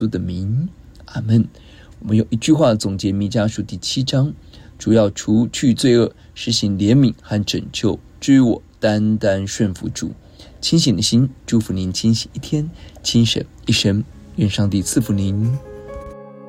稣的名，阿们。我们用一句话总结弥迦书第7章，主要除去罪恶，实行怜悯和拯救。至于我，单单顺服主。清醒的心，祝福您清醒一天，清醒一生。愿上帝赐福您。